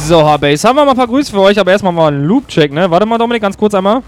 So, Hardbase, haben wir mal ein paar Grüße für euch, aber erstmal mal einen Loop-Check, ne? Warte mal, Dominik, ganz kurz einmal.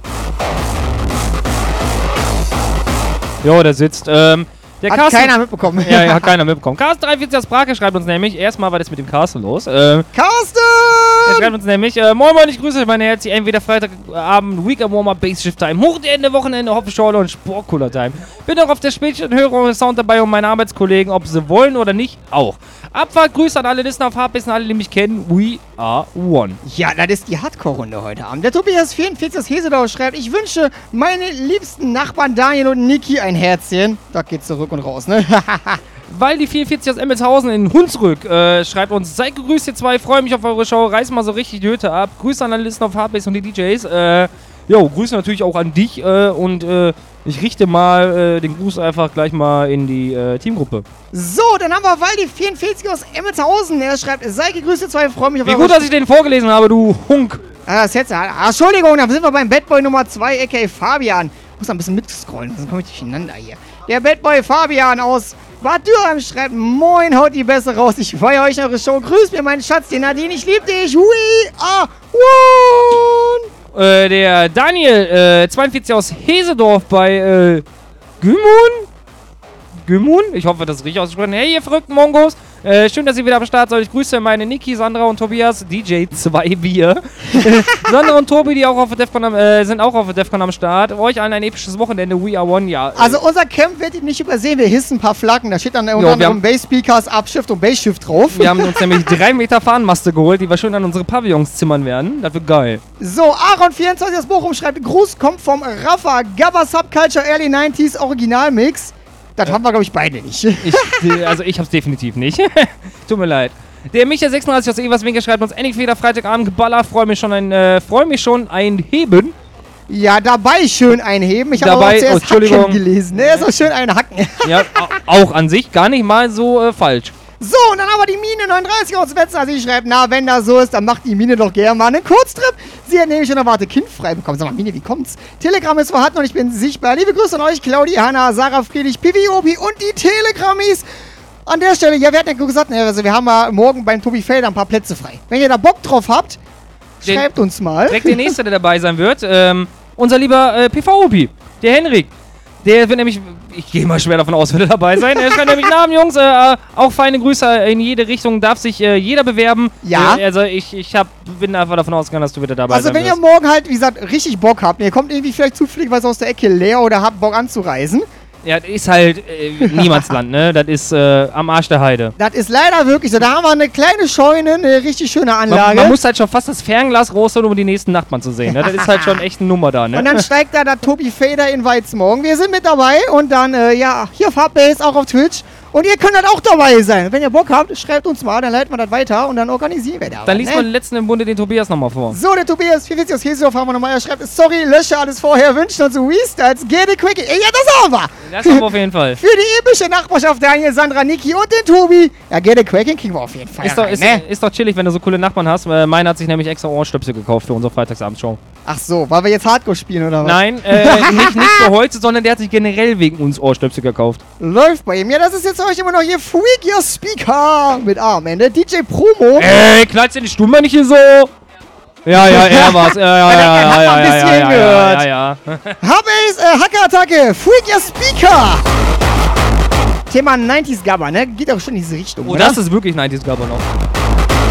Jo, der sitzt. Der Hat Carsten, keiner mitbekommen. Ja, hat keiner mitbekommen. Carsten 43 aus Prag schreibt uns nämlich, erstmal, was ist mit dem Carsten los? Carsten! Er schreibt uns nämlich, moin moin, ich grüße euch, meine Herzen, entweder Freitagabend, Weekend Warm-Up, Base-Shift-Time, Hochende, Wochenende, Hopfenschorle und Sportcooler-Time. Bin auch auf der Spätchen Hörer Sound dabei und meine Arbeitskollegen, ob sie wollen oder nicht, auch. Abfahrt, Grüße an alle Listener auf Hardbase und alle, die mich kennen, we are one. Ja, das ist die Hardcore-Runde heute Abend. Der Tobias 44 aus Hesedorf schreibt, ich wünsche meine liebsten Nachbarn Daniel und Niki ein Herzchen. Da geht's zurück und raus, ne? Weil die 44 aus Emmelshausen in Hunsrück schreibt uns, seid gegrüßt ihr zwei, freue mich auf eure Show, reiß mal so richtig die Hütte ab. Grüße an alle Listener auf Hardbase und die DJs. Grüße natürlich auch an dich und ich richte mal den Gruß einfach gleich mal in die Teamgruppe. So, dann haben wir Waldi 44 aus Emmelshausen. Er schreibt, sei gegrüßt ihr zwei, freue mich auf Wie eure gut, dass ich den vorgelesen habe, du Hunk. Entschuldigung, da sind wir beim Bad Boy Nummer 2, a.k.a. Fabian. Ich muss ein bisschen mitscrollen, sonst komme ich durcheinander hier. Der Bad Boy Fabian aus Bad Dürheim schreibt, moin, haut die Beste raus. Ich feiere euch eure Show. Grüßt mir meinen Schatz, den Nadine, ich lieb dich. We are one. Der Daniel, 42 aus Hesedorf bei Gümmun? Ich hoffe, das ist richtig ausgesprochen. Hey, ihr verrückten Mongos. Schön, dass ihr wieder am Start seid. Ich grüße meine Niki, Sandra und Tobias, DJ 2 Bier. Sandra und Tobi, die auch auf der Defcon sind auch auf der Defcon am Start. Euch allen ein episches Wochenende. We are one, ja. Also unser Camp wird ihr nicht übersehen. Wir hissen ein paar Flaggen. Da steht dann unter anderem Bass-Speakers, Upshift und Bass-Shift drauf. Wir haben uns nämlich 3 Meter Fahnenmaste geholt, die wir schön an unsere Pavillons zimmern werden. Das wird geil. So, Aaron24 aus Bochum schreibt, Gruß kommt vom Rafa Gabba Subculture Early 90s Originalmix. Das haben wir, glaube ich, beide nicht. Ich hab's definitiv nicht. Tut mir leid. Der Micha 36 aus Everswinkel schreibt uns, endlich wieder Freitagabend Geballer, freue mich schon ein Heben. Ja, dabei schön einheben. Ich habe auch zuerst Hacken gelesen. Ne, so schön ein Hacken. Ja, auch an sich gar nicht mal so falsch. So, und dann haben wir die Mine 39 aus Wetzlar. Sie schreibt, na, wenn das so ist, dann macht die Mine doch gerne mal einen Kurztrip. Sie hat nämlich schon erwartet, Kind frei bekommen. Sag mal, Mine, wie kommt's? Telegram ist vorhanden und ich bin sichtbar. Liebe Grüße an euch, Claudia, Hanna, Sarah, Friedrich, Pivi, Obi und die Telegrammis. An der Stelle, ja, wir hatten ja gesagt, also wir haben ja morgen beim Tobi Felder ein paar Plätze frei. Wenn ihr da Bock drauf habt, schreibt uns mal. Direkt der Nächste, der dabei sein wird, unser lieber PV-Obi, der Henrik. Der wird nämlich, ich gehe mal schwer davon aus, wird er dabei sein. Er schreibt nämlich Namen, Jungs, auch feine Grüße in jede Richtung, darf sich jeder bewerben. Ja. Also bin einfach davon ausgegangen, dass du wieder dabei sein wirst. Also wenn ihr morgen halt, wie gesagt, richtig Bock habt, ihr kommt irgendwie vielleicht zufälligerweise aus der Ecke leer oder habt Bock anzureisen. Ja, das ist halt Niemandsland, ne? Das ist am Arsch der Heide. Das ist leider wirklich so. Da haben wir eine kleine Scheune, eine richtig schöne Anlage. Man muss halt schon fast das Fernglas rausholen, um die nächsten Nachbarn zu sehen, ne? Das ist halt schon echt eine Nummer da, ne? Und dann steigt da der Tobi Fader in Weiz morgen. Wir sind mit dabei und dann, hier auf Hardbase, auch auf Twitch. Und ihr könnt halt auch dabei sein. Wenn ihr Bock habt, schreibt uns mal, dann leiten wir das weiter und dann organisieren wir das. Dann liest man den letzten im Bunde den Tobias nochmal vor. So, der Tobias 44 aus Hesendorf haben wir nochmal. Er schreibt, sorry, lösche alles vorher, wünschen uns Restarts, get it quick. Ja, das haben wir. Das haben wir auf jeden Fall. Für die epische Nachbarschaft Daniel, Sandra, Niki und den Tobi. Ja, get it quick, kriegen wir auf jeden Fall. Ist doch chillig, wenn du so coole Nachbarn hast. Meiner hat sich nämlich extra Ohrenstöpsel gekauft für unsere Freitagsabendshow. Ach so, weil wir jetzt Hardcore spielen, oder was? Nein, nicht für heute, sondern der hat sich generell wegen uns Ohrstöpsel gekauft. Läuft bei ihm. Ja, das ist jetzt euch immer noch hier Freak Your Speaker mit A am Ende. DJ Promo. Ey, knallst du die Stimme nicht hier so? Ja, er war's. Ja. Hardbase, Hackerattacke, Freak Your Speaker. Thema 90s Gabba, ne? Geht auch schon in diese Richtung, Oh, oder? das ist wirklich 90s Gabba noch.